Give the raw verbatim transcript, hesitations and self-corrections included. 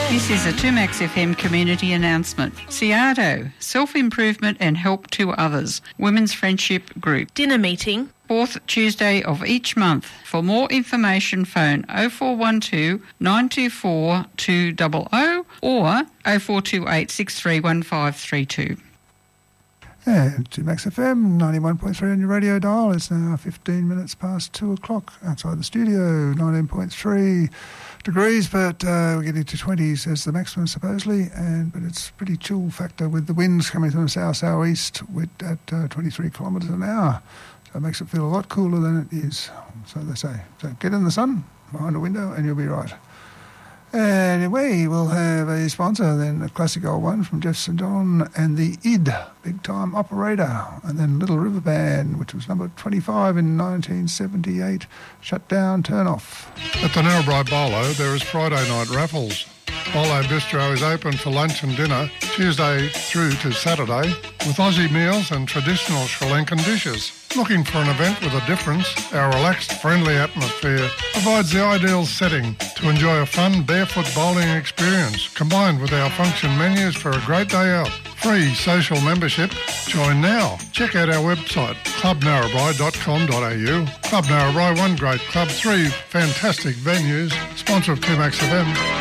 This is a two Max F M community announcement. Ciado, Self-Improvement and Help to Others, Women's Friendship Group. Dinner meeting. Fourth Tuesday of each month. For more information, phone oh four one two, nine two four, two zero zero or oh four two eight, six three one five three two. And two Max F M, ninety-one point three on your radio dial. It's now fifteen minutes past two o'clock outside the studio, nineteen point three degrees, but uh, we're getting to twenties as the maximum supposedly, and but it's pretty chill factor with the winds coming from the south-southeast with, at uh, twenty-three kilometres an hour. So it makes it feel a lot cooler than it is, so they say. So get in the sun behind a window and you'll be right. Anyway, we'll have a sponsor, then a classic old one from Jeff Saint John and the I D, Big Time Operator, and then Little River Band, which was number twenty-five in nineteen seventy-eight, Shut Down, Turn Off. At the Narrabri Bolo, there is Friday night raffles. Bolo Bistro is open for lunch and dinner Tuesday through to Saturday with Aussie meals and traditional Sri Lankan dishes. Looking for an event with a difference? Our relaxed, friendly atmosphere provides the ideal setting to enjoy a fun barefoot bowling experience combined with our function menus for a great day out. Free social membership. Join now. Check out our website, club narrabri dot com dot a u. Club Narrabri, one great club, three fantastic venues. Sponsor of two Max F M.